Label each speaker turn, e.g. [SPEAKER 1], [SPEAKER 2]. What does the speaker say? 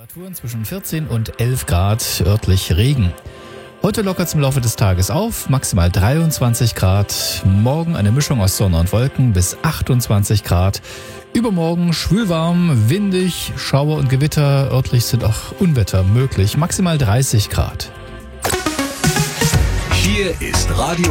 [SPEAKER 1] Temperaturen zwischen 14 und 11 Grad, örtlich Regen. Heute lockert es im Laufe des Tages auf, maximal 23 Grad. Morgen eine Mischung aus Sonne und Wolken bis 28 Grad. Übermorgen schwülwarm, windig, Schauer und Gewitter. Örtlich sind auch Unwetter möglich, maximal 30 Grad.
[SPEAKER 2] Hier ist Radio